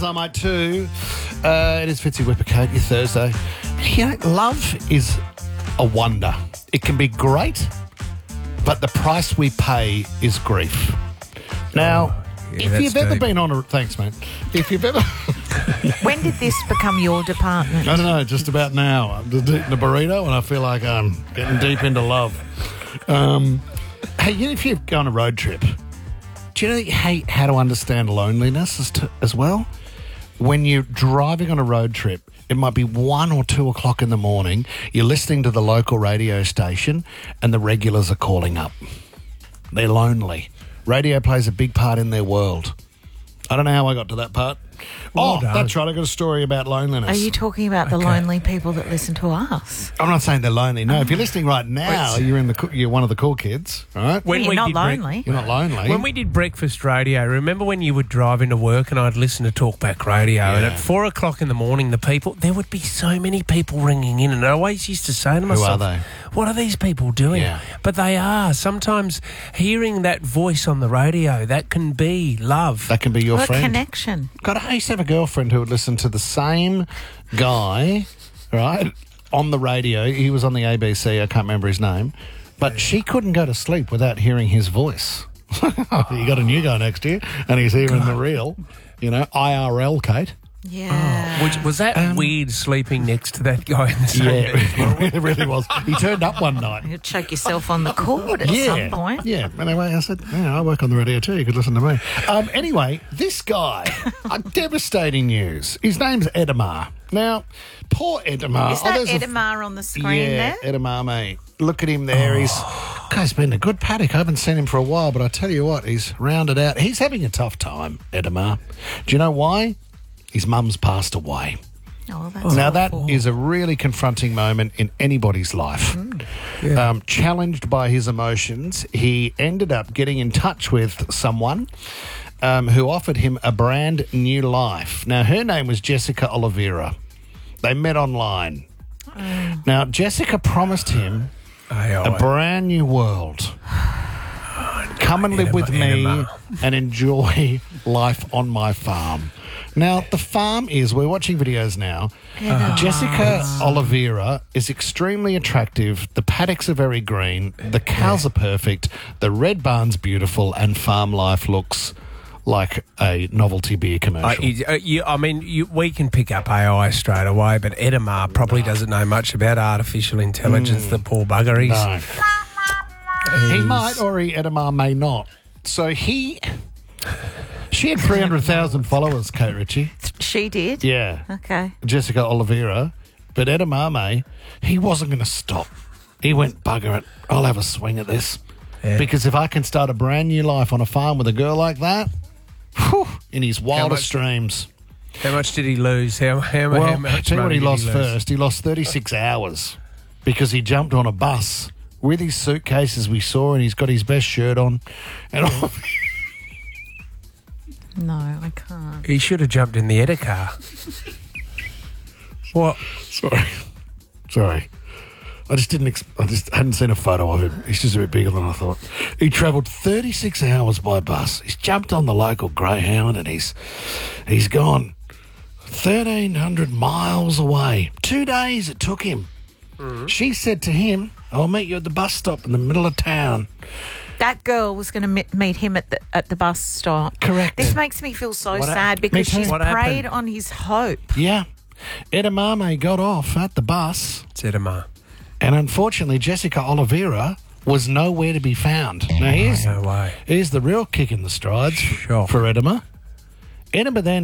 I might too. It is Fitzy Whippercoat, your Thursday. You know, love is a wonder. It can be great, but the price we pay is grief. Now, if you've ever been on a... Thanks, mate. If you've ever... When did this become your department? I don't know, just about now. I'm just eating a burrito and I feel like I'm getting deep into love. Hey, you know, if you go on a road trip, do you know that you hate how to understand loneliness as well? When you're driving on a road trip, it might be 1 or 2 o'clock in the morning, you're listening to the local radio station and the regulars are calling up. They're lonely. Radio plays a big part in their world. I don't know how I got to that part. Well done. That's right. I got a story about loneliness. Are you talking about the lonely people that listen to us? I'm not saying they're lonely. No, if you're listening right now, you're one of the cool kids, right? You're not lonely. You're not lonely. When we did breakfast radio, remember when you would drive into work and I'd listen to Talkback Radio, and at 4 o'clock in the morning, there would be so many people ringing in, and I always used to say to myself, Who are they? What are these people doing? Yeah. But they are. Sometimes hearing that voice on the radio, that can be love. That can be your What friend. connection? God, I used to have a girlfriend who would listen to the same guy, right, on the radio. He was on the ABC. I can't remember his name. But she couldn't go to sleep without hearing his voice. You got a new guy next to you, and he's hearing the real, IRL, Kate. Yeah. Was that weird sleeping next to that guy in the same Yeah, it really was. He turned up one night. You'll choke yourself on the cord at some point. Yeah. Anyway, I said, I work on the radio too. You could listen to me. Anyway, this guy, devastating news. His name's Edamar. Now, poor Edamar. Is that Edamar on the screen there? Edamar, mate. Look at him there. Guy's been a good paddock. I haven't seen him for a while, but I tell you what, he's rounded out. He's having a tough time, Edamar. Do you know why? His mum's passed away. Oh, that's now, awful. that is a really confronting moment in anybody's life. Challenged by his emotions, he ended up getting in touch with someone who offered him a brand new life. Now, her name was Jessica Oliveira. They met online. Now, Jessica promised him a brand new world. Come and live with me and enjoy life on my farm. Now, the farm we're watching videos now. Jessica Oliveira is extremely attractive. The paddocks are very green. The cows are perfect. The red barn's beautiful. And farm life looks like a novelty beer commercial. We can pick up AI straight away, but Edamar probably doesn't know much about artificial intelligence, the poor bugger. He might, or Edamar may not. So she had 300,000 followers, Kate Ritchie. She did? Yeah. Okay. Jessica Oliveira. But Edamame, he wasn't going to stop. He went, bugger it, I'll have a swing at this. Yeah. Because if I can start a brand new life on a farm with a girl like that, in his wildest dreams. How much did he lose? How much I'll tell you what he lost lose? first. He lost 36 hours because he jumped on a bus with his suitcases we saw, and he's got his best shirt on. And all. No, I can't. He should have jumped in the Edda car. What? Sorry. I just hadn't seen a photo of him. He's just a bit bigger than I thought. He travelled 36 hours by bus. He's jumped on the local Greyhound and he's gone 1,300 miles away. 2 days it took him. Mm-hmm. She said to him, I'll meet you at the bus stop in the middle of town. That girl was going to meet him at the bus stop. Correct. This makes me feel so sad because she's preyed on his hope. Yeah. Edamame got off at the bus. It's Edamar. And unfortunately, Jessica Oliveira was nowhere to be found. Now, here's the real kick in the strides for Edamar. Edamar then